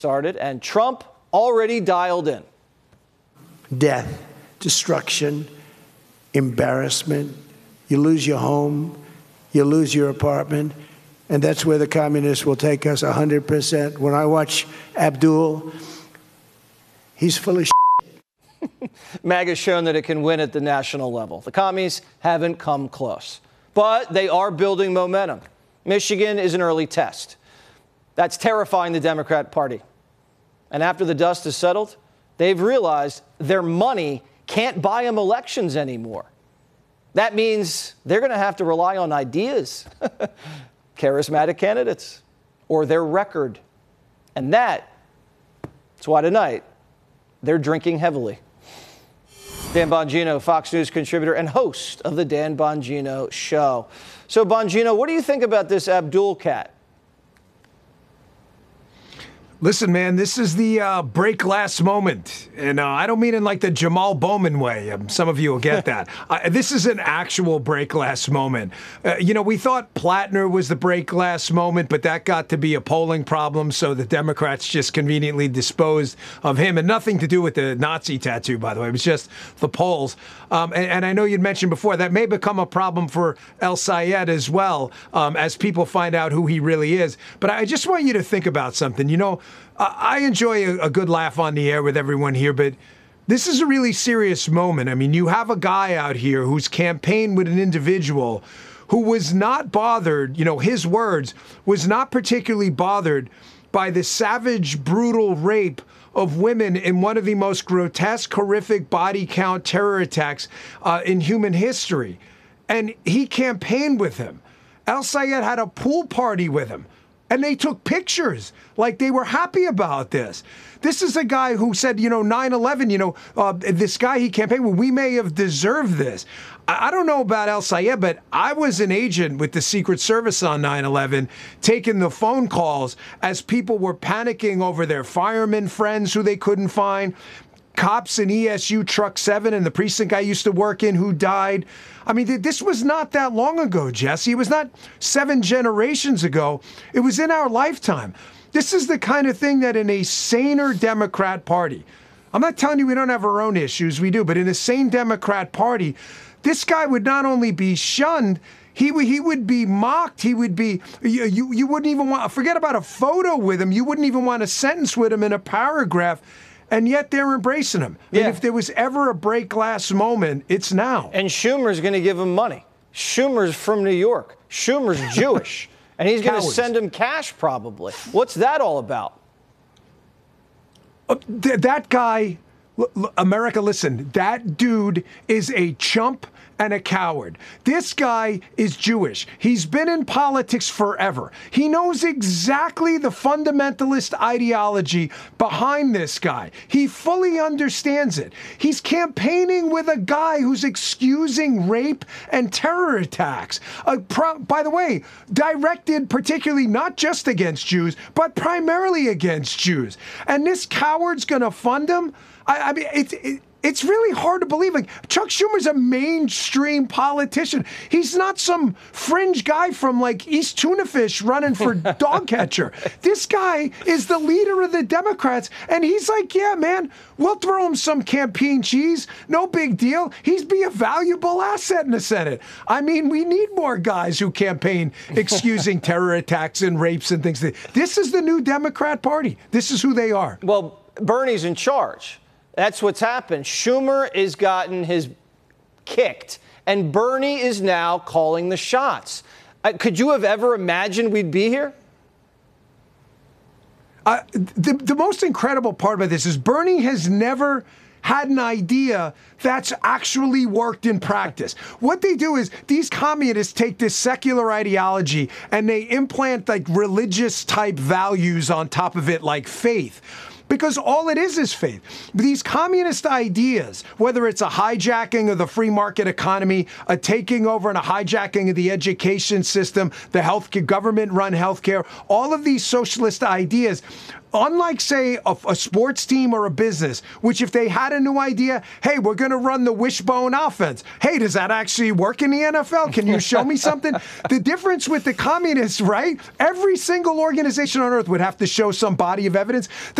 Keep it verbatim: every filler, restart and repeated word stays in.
started, and Trump already dialed in. Death, destruction, embarrassment. You lose your home, you lose your apartment, and that's where the communists will take us one hundred percent. When I watch Abdul, he's full of shit. MAGA's shown that it can win at the national level. The commies haven't come close, but they are building momentum. Michigan is an early test. That's terrifying the Democrat Party. And after the dust has settled, they've realized their money can't buy them elections anymore. That means they're going to have to rely on ideas, charismatic candidates, or their record. And that, that's why tonight they're drinking heavily. Dan Bongino, Fox News contributor and host of the Dan Bongino Show. So, Bongino, what do you think about this Abdul cat? Listen, man, this is the uh, break glass moment. And uh, I don't mean in like the Jamal Bowman way. Um, some of you will get that. uh, this is an actual break glass moment. Uh, you know, we thought Plattner was the break glass moment, but that got to be a polling problem. So the Democrats just conveniently disposed of him. And nothing to do with the Nazi tattoo, by the way. It was just the polls. Um, and, and I know you'd mentioned before that may become a problem for El Sayed as well, um, as people find out who he really is. But I just want you to think about something. You know, I enjoy a good laugh on the air with everyone here, but this is a really serious moment. I mean, you have a guy out here who's campaigned with an individual who was not bothered, you know, his words, was not particularly bothered by the savage, brutal rape of women in one of the most grotesque, horrific body count terror attacks uh, in human history. And he campaigned with him. El Sayed had a pool party with him. And they took pictures like they were happy about this. This is a guy who said, you know, nine eleven, you know, uh, this guy he campaigned with, we may have deserved this. I, I don't know about El Sayed, but I was an agent with the Secret Service on nine eleven, taking the phone calls as people were panicking over their firemen friends who they couldn't find, cops in E S U Truck seven and the precinct I used to work in who died. I mean, this was not that long ago, Jesse. It was not seven generations ago. It was in our lifetime. This is the kind of thing that in a saner Democrat Party, I'm not telling you we don't have our own issues, we do, but in a sane Democrat Party, this guy would not only be shunned, He, he would be mocked. He would be, you, you, you wouldn't even want, forget about a photo with him. You wouldn't even want a sentence with him in a paragraph. And yet they're embracing him. Yeah. And if there was ever a break glass moment, it's now. And Schumer's going to give him money. Schumer's from New York. Schumer's Jewish. And he's going to send him cash probably. What's that all about? Uh, th- that guy, l- l- America, listen, that dude is a chump and a coward. This guy is Jewish. He's been in politics forever. He knows exactly the fundamentalist ideology behind this guy. He fully understands it. He's campaigning with a guy who's excusing rape and terror attacks. Uh, pro- by the way, directed particularly not just against Jews, but primarily against Jews. And this coward's going to fund him? I, I mean, it's... It, It's really hard to believe. Like, Chuck Schumer's a mainstream politician. He's not some fringe guy from, like, East Tunafish running for dog catcher. This guy is the leader of the Democrats, and he's like, yeah, man, we'll throw him some campaign cheese. No big deal. He's be a valuable asset in the Senate. I mean, we need more guys who campaign excusing terror attacks and rapes and things. This is the new Democrat Party. This is who they are. Well, Bernie's in charge. That's what's happened. Schumer has gotten his kicked, and Bernie is now calling the shots. Uh, could you have ever imagined we'd be here? Uh, the, the most incredible part about this is Bernie has never had an idea that's actually worked in practice. What they do is these communists take this secular ideology and they implant like religious type values on top of it, like faith. because all it is is faith. These communist ideas, whether it's a hijacking of the free market economy, a taking over and a hijacking of the education system, the health government-run healthcare, all of these socialist ideas, unlike, say, a, a sports team or a business, which if they had a new idea, hey, we're going to run the wishbone offense. Hey, does that actually work in the N F L? Can you show me something? The difference with the communists, right? Every single organization on earth would have to show some body of evidence.